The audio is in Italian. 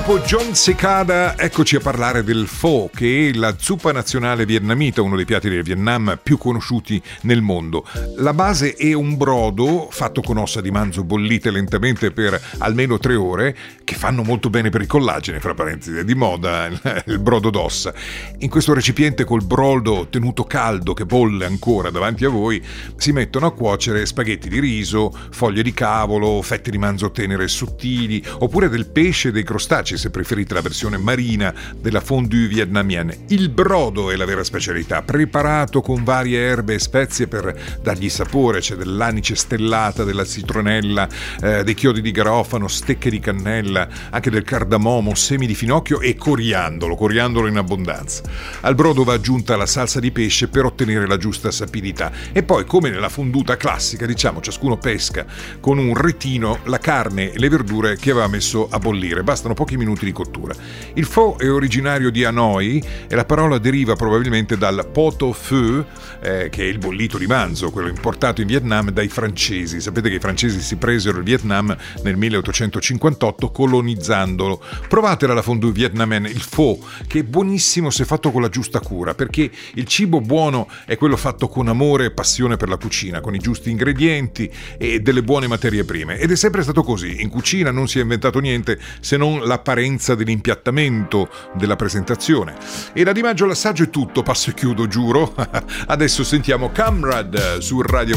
Dopo John Cicada, eccoci a parlare del pho, che è la zuppa nazionale vietnamita, uno dei piatti del Vietnam più conosciuti nel mondo. La base è un brodo fatto con ossa di manzo bollite lentamente per almeno 3 ore, che fanno molto bene per il collagene, fra parentesi, è di moda il brodo d'ossa. In questo recipiente col brodo tenuto caldo che bolle ancora davanti a voi, si mettono a cuocere spaghetti di riso, foglie di cavolo, fette di manzo tenere e sottili, oppure del pesce e dei crostacei, se preferite la versione marina della fondue vietnamienne. Il brodo è la vera specialità, preparato con varie erbe e spezie per dargli sapore. C'è dell'anice stellata, della citronella, dei chiodi di garofano, stecche di cannella, anche del cardamomo, semi di finocchio e coriandolo in abbondanza. Al brodo va aggiunta la salsa di pesce per ottenere la giusta sapidità e poi, come nella fonduta classica, diciamo, ciascuno pesca con un retino la carne e le verdure che aveva messo a bollire. Bastano pochi minuti di cottura. Il pho è originario di Hanoi e la parola deriva probabilmente dal pot au feu, che è il bollito di manzo, quello importato in Vietnam dai francesi. Sapete che i francesi si presero il Vietnam nel 1858 colonizzandolo. Provatela la fondue vietnamese, il pho, che è buonissimo se fatto con la giusta cura, perché il cibo buono è quello fatto con amore e passione per la cucina, con i giusti ingredienti e delle buone materie prime. Ed è sempre stato così. In cucina non si è inventato niente se non l'apparenza dell'impiattamento, della presentazione. E da Di Maggio l'assaggio è tutto, passo e chiudo, giuro. Adesso sentiamo Camrad su Radio